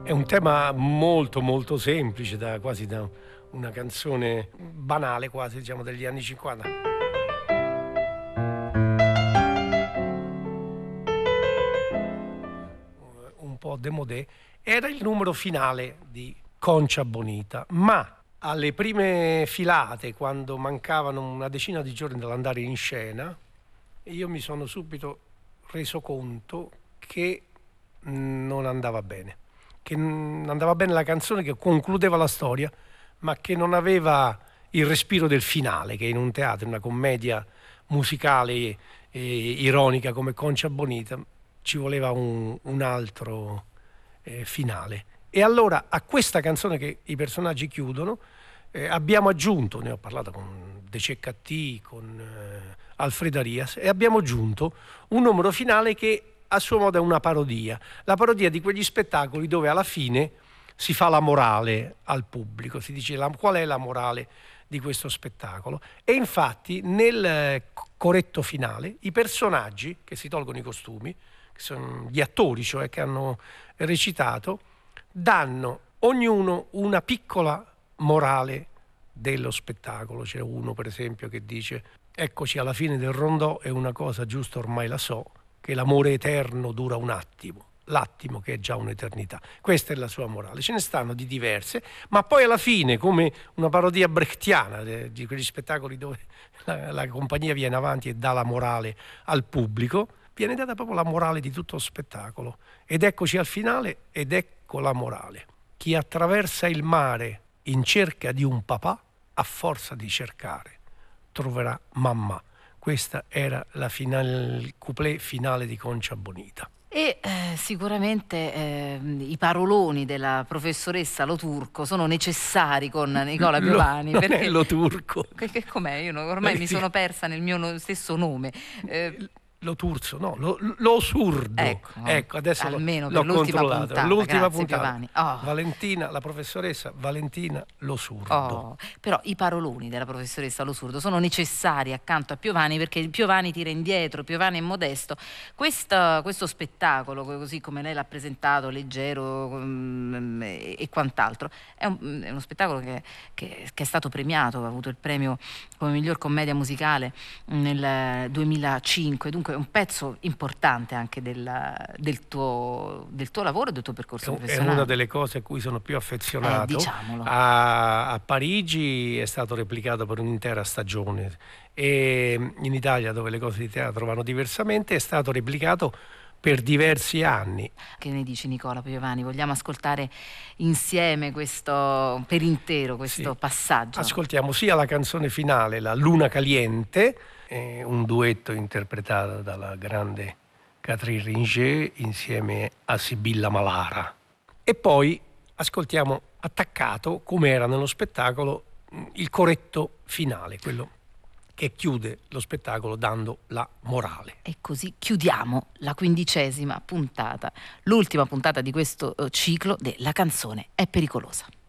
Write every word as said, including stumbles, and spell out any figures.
È un tema molto molto semplice, da, quasi da una canzone banale, quasi, diciamo, degli anni cinquanta. Un po' démodé. Era il numero finale di Concha Bonita, ma alle prime filate, quando mancavano una decina di giorni dall'andare in scena, io mi sono subito reso conto che non andava bene, che non andava bene la canzone che concludeva la storia, ma che non aveva il respiro del finale, che in un teatro, in una commedia musicale e, e ironica come Concha Bonita, ci voleva un, un altro eh, finale. E allora a questa canzone che i personaggi chiudono eh, abbiamo aggiunto, ne ho parlato con De Ceccati, con eh, Alfredo Arias, e abbiamo aggiunto un numero finale che a suo modo è una parodia, la parodia di quegli spettacoli dove alla fine si fa la morale al pubblico, si dice la, qual è la morale di questo spettacolo. E infatti nel coretto finale i personaggi che si tolgono i costumi, che sono gli attori, cioè, che hanno recitato, danno ognuno una piccola morale dello spettacolo. C'è uno per esempio che dice: eccoci alla fine del rondò, è una cosa giusta ormai la so, che l'amore eterno dura un attimo, l'attimo che è già un'eternità. Questa è la sua morale. Ce ne stanno di diverse, ma poi alla fine, come una parodia brechtiana di quegli spettacoli dove la, la compagnia viene avanti e dà la morale al pubblico, viene data proprio la morale di tutto lo spettacolo. Ed eccoci al finale, ed ecco la morale. Chi attraversa il mare in cerca di un papà, a forza di cercare, troverà mamma. Questa era la finale, il couplet finale di Concha Bonita. E eh, sicuramente eh, i paroloni della professoressa Lo Turco sono necessari con Nicola Piovani. Lo, non perché è Lo Turco. Che com'è? Io no, ormai mi sono persa nel mio no, stesso nome. Eh, Lo Turzo, no, lo, lo surdo. Ecco, ecco adesso almeno l'ho per l'ultima controllato. puntata. L'ultima Grazie, puntata. Piovani. Oh. Valentina, la professoressa Valentina Lo Surdo. Oh, però i paroloni della professoressa Lo Surdo sono necessari accanto a Piovani, perché Piovani tira indietro, Piovani è modesto. Questo, questo spettacolo, così come lei l'ha presentato, leggero um, e, e quant'altro, è, un, è uno spettacolo che, che, che è stato premiato, ha avuto il premio come miglior commedia musicale nel duemilacinque, dunque è un pezzo importante anche del, del, tuo, del tuo lavoro e del tuo percorso È professionale. È una delle cose a cui sono più affezionato. Eh, diciamolo. A, a Parigi è stato replicato per un'intera stagione e in Italia, dove le cose di teatro vanno diversamente, è stato replicato per diversi anni. Che ne dici, Nicola Piovani? Vogliamo ascoltare insieme questo per intero questo sì. passaggio? Ascoltiamo sia la canzone finale, La Luna Caliente, eh, un duetto interpretato dalla grande Catherine Ringer insieme a Sibilla Malara, e poi ascoltiamo attaccato, come era nello spettacolo, il corretto finale, quello che chiude lo spettacolo dando la morale. E così chiudiamo la quindicesima puntata, l'ultima puntata di questo ciclo de La canzone è pericolosa.